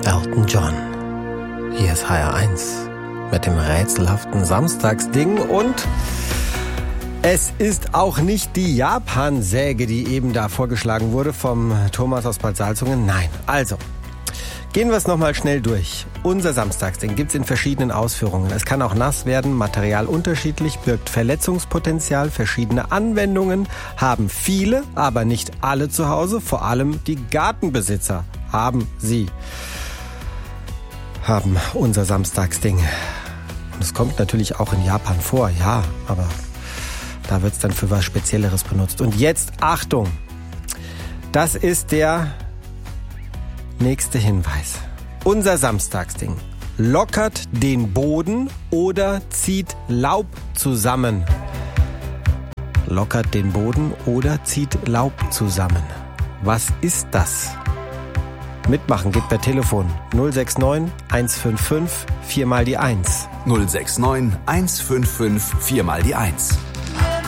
Elton John. Hier ist HR1 mit dem rätselhaften Samstagsding und es ist auch nicht die Japansäge, die eben da vorgeschlagen wurde vom Thomas aus Bad Salzungen. Nein, also gehen wir es nochmal schnell durch. Unser Samstagsding gibt's in verschiedenen Ausführungen. Es kann auch nass werden, Material unterschiedlich, birgt Verletzungspotenzial, verschiedene Anwendungen, haben viele, aber nicht alle zu Hause, vor allem die Gartenbesitzer haben unser Samstagsding. Und es kommt natürlich auch in Japan vor, ja, aber da wird's dann für was Spezielleres benutzt. Und jetzt, Achtung, das ist der nächste Hinweis. Unser Samstagsding lockert den Boden oder zieht Laub zusammen. Lockert den Boden oder zieht Laub zusammen. Was ist das? Mitmachen geht per Telefon 069 155 4 mal die 1. 069 155 4 mal die 1.